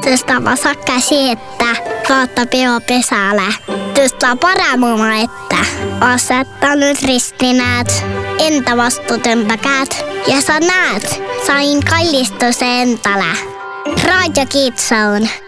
Tästä vasakka siettä, kautta pesällä. Tästä paramuma, että asettanut ristinäät, entä vastuutymppäkäät. Ja sä näet, sain kallistusentälä. Radio Kitsoon.